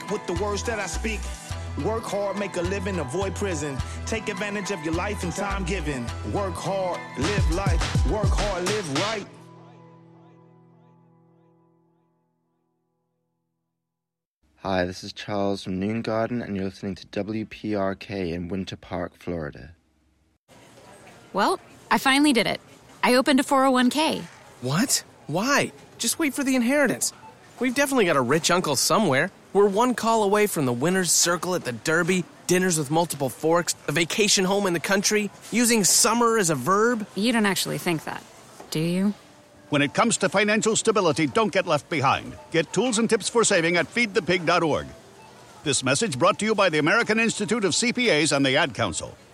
with the words that I speak. Work hard, make a living, avoid prison. Take advantage of your life and time given. Work hard, live life. Work hard, live right. Hi, this is Charles from Noon Garden, and you're listening to WPRK in Winter Park, Florida. Well, I finally did it. I opened a 401k. What? Why? Just wait for the inheritance. We've definitely got a rich uncle somewhere. We're one call away from the winner's circle at the Derby, dinners with multiple forks, a vacation home in the country, using summer as a verb. You don't actually think that, do you? When it comes to financial stability, don't get left behind. Get tools and tips for saving at feedthepig.org. This message brought to you by the American Institute of CPAs and the Ad Council.